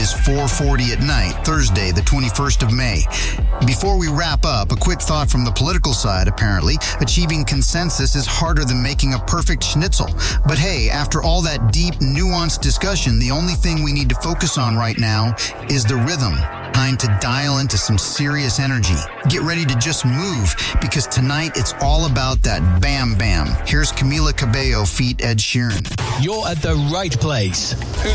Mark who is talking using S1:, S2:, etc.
S1: is 4:40 at night, Thursday, the 21st of May. Before we wrap up, a quick thought from the political side. Apparently, achieving consensus is harder than making a perfect schnitzel. But hey, after all that deep, nuanced discussion, the only thing we need to focus on right now is the rhythm. Time to dial into some serious energy. Get ready to just move, because tonight it's all about that bam bam. Here's Camila Cabello feat. Ed Sheeran.
S2: You're at the right place.